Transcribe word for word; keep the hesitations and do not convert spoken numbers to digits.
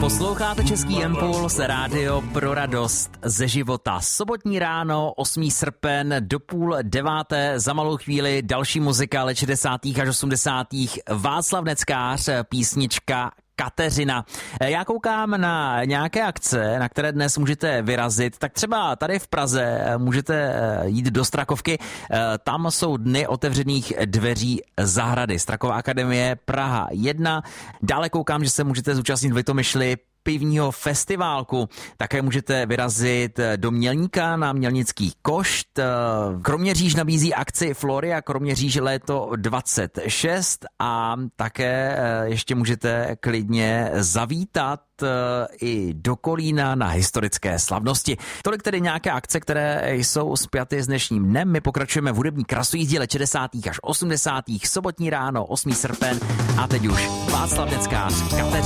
Posloucháte Český impuls, rádio pro radost ze života. Sobotní ráno, osmý srpen, do půl deváté, za malou chvíli další muzika let šedesátých až osmdesátých. Václav Neckář, písnička Kateřina. Já koukám na nějaké akce, na které dnes můžete vyrazit, tak třeba tady v Praze můžete jít do Strakovky, tam jsou dny otevřených dveří zahrady. Straková akademie Praha jedna. Dále koukám, že se můžete zúčastnit v Litomyšli pivního festiválku. Také můžete vyrazit do Mělníka na Mělnický košt. Kroměříž nabízí akci Floria Kroměříž léto dvacet šest a také ještě můžete klidně zavítat i do Kolína na historické slavnosti. Tolik tedy nějaké akce, které jsou spjaty s dnešním dnem. My pokračujeme v hudební krasojízdě let šedesátých až osmdesátých. Sobotní ráno, osmý srpen a teď už Václav Neckář, Kateřina.